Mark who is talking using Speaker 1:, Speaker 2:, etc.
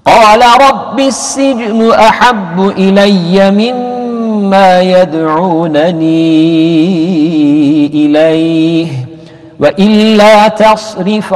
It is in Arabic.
Speaker 1: قال رب السجن أحب إلي مما يدعونني إليه وإلا تصرف